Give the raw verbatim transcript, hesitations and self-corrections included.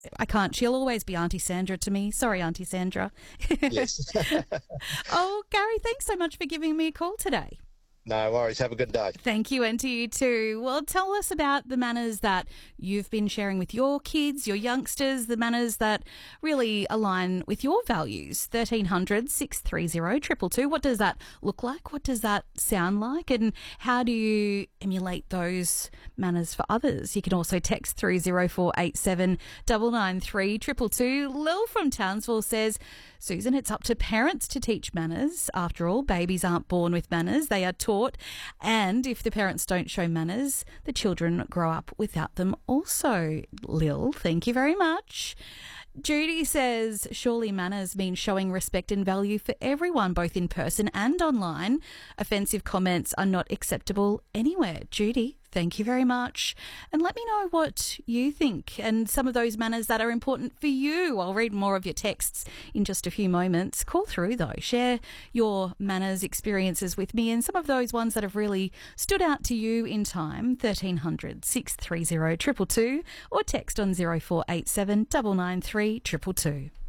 I can't. She'll always be Auntie Sandra to me. Sorry, Auntie Sandra. Yes. Oh, Gary, thanks so much for giving me a call today. No worries. Have a good day. Thank you, and to you too. Well, tell us about the manners that you've been sharing with your kids, your youngsters, the manners that really align with your values. thirteen hundred, six three zero, two two two. What does that look like? What does that sound like? And how do you emulate those manners for others? You can also text through zero four eight seven nine nine three two two two. Lil from Townsville says, Susan, it's up to parents to teach manners. After all, babies aren't born with manners. They are taught. And if the parents don't show manners, the children grow up without them also. Lil, thank you very much. Judy says, surely manners mean showing respect and value for everyone, both in person and online. Offensive comments are not acceptable anywhere. Judy, thank you very much. And let me know what you think and some of those manners that are important for you. I'll read more of your texts in just a few moments. Call through though. Share your manners experiences with me and some of those ones that have really stood out to you in time. thirteen hundred, six three zero, two two two or text on zero four eight seven nine nine three two two two.